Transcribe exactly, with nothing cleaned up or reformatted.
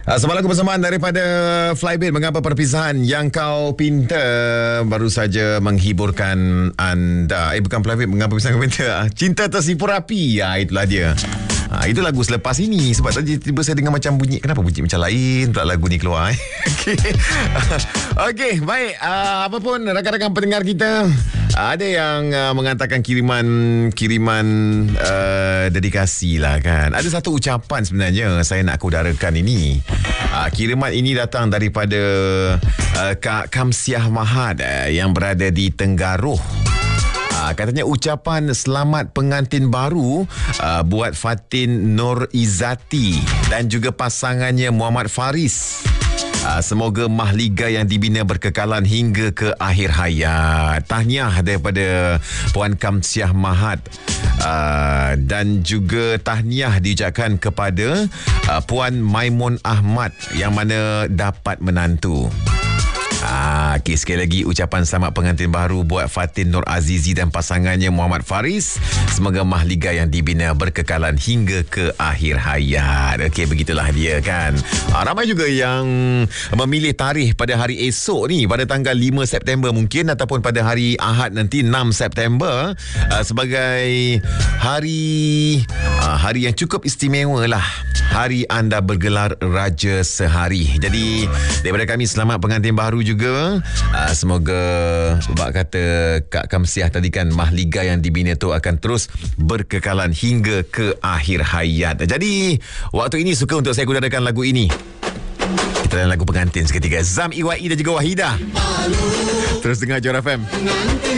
Uh, Semalam kebersamaan daripada Flybit. Mengapa perpisahan yang kau pinta baru saja menghiburkan anda. Eh bukan Flybit, mengapa perpisahan kau pinta. Cinta tersipu rapi. Ya, itulah dia. Ha, itu lagu selepas ini. Sebab tadi tiba saya dengar macam bunyi. Kenapa bunyi macam lain pula lagu ni keluar eh? Okey. Okey, baik. Uh, apa pun rakan-rakan pendengar kita, ada yang uh, mengatakan kiriman kiriman uh, dedikasi lah kan. Ada satu ucapan sebenarnya saya nak aku udarakan ini. Uh, kiriman ini datang daripada uh, Kak Kamsiah Mahat uh, yang berada di Tenggaruh. Uh, katanya ucapan selamat pengantin baru uh, buat Fatin Nur Izzati dan juga pasangannya Muhammad Faris. Uh, semoga mahliga yang dibina berkekalan hingga ke akhir hayat. Tahniah daripada Puan Kamsiah Mahat. Uh, dan juga tahniah diucapkan kepada uh, Puan Maimun Ahmad yang mana dapat menantu. Ah, okay, sekali lagi ucapan selamat pengantin baru buat Fatin Nur Azizi dan pasangannya Muhammad Faris. Semoga mahliga yang dibina berkekalan hingga ke akhir hayat. Okey, begitulah dia kan. Ah, ramai juga yang memilih tarikh pada hari esok ni, pada tanggal lima September mungkin, ataupun pada hari Ahad nanti enam September ah, sebagai hari ah, hari yang cukup istimewa lah. Hari anda bergelar Raja Sehari. Jadi daripada kami selamat pengantin baru juga. Uh, semoga bak kata Kak Kamsiah tadi kan, mahliga yang dibina tu akan terus berkekalan hingga ke akhir hayat. Jadi waktu ini suka untuk saya gunakan lagu ini. Kita dalam lagu pengantin seketika. Zam, I Y I dan juga Wahidah. Terus dengar Jora F M.